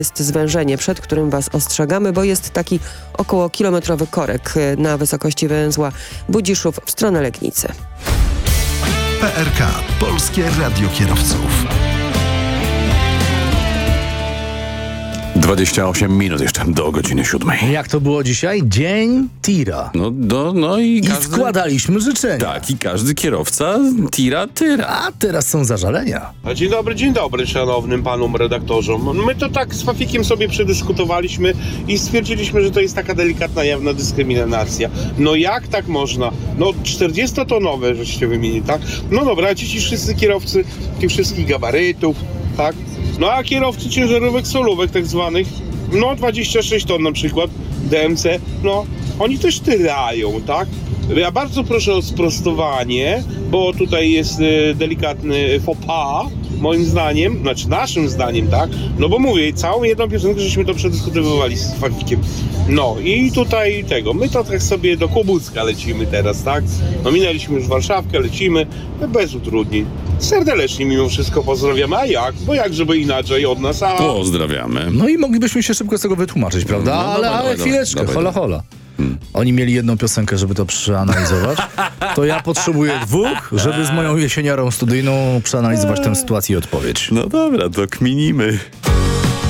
Jest zwężenie, przed którym Was ostrzegamy, bo jest taki około kilometrowy korek na wysokości węzła Budziszów w stronę Legnicy. PRK, Polskie Radio Kierowców. 28 minut jeszcze do godziny 7. Jak to było dzisiaj? Dzień tira. No i I każdy... składaliśmy życzenia. Tak, i każdy kierowca tira. A teraz są zażalenia. Dzień dobry szanownym panom redaktorzom. My to tak z Fafikiem sobie przedyskutowaliśmy i stwierdziliśmy, że to jest taka delikatna, jawna dyskryminacja. No jak tak można? No 40-tonowe żeście wymienili, tak? No dobra, ci wszyscy kierowcy tych wszystkich gabarytów, tak? No a kierowcy ciężarówek solówek tak zwanych, no 26 ton na przykład, DMC, no oni też tyrają, tak? Ja bardzo proszę o sprostowanie, bo tutaj jest delikatny faux pas, moim zdaniem, znaczy naszym zdaniem, tak? No bo mówię, całą jedną piosenkę żeśmy to przedyskutowywali z Fafikiem. No i tutaj my to tak sobie do Kłobucka lecimy teraz, tak? No minęliśmy już Warszawkę, lecimy bez utrudnień. Serdecznie mimo wszystko pozdrawiamy, a jak? Bo jak żeby inaczej od nas, a... Pozdrawiamy. No i moglibyśmy się szybko z tego wytłumaczyć, prawda? No, ale chwileczkę, hola. Oni mieli jedną piosenkę, żeby to przeanalizować. To ja potrzebuję 2, żeby z moją jesieniarą studyjną przeanalizować tę sytuację i odpowiedź. No dobra, to kminimy.